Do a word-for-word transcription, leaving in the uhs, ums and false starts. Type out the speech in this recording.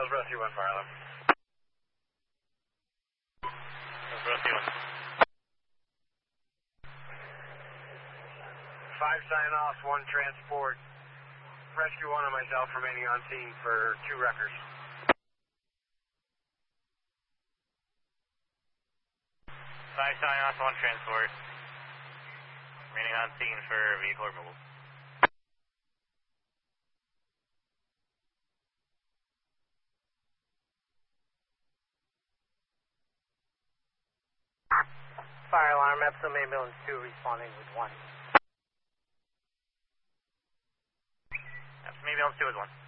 Rescue one, fire alarm. Rescue one. Five sign off, one transport. Rescue one and myself remaining on scene for two wreckers. Five sign off, one transport. Remaining on scene for vehicle removal. Fire alarm, Epsom ambulance two responding with one. Epsom ambulance two is one.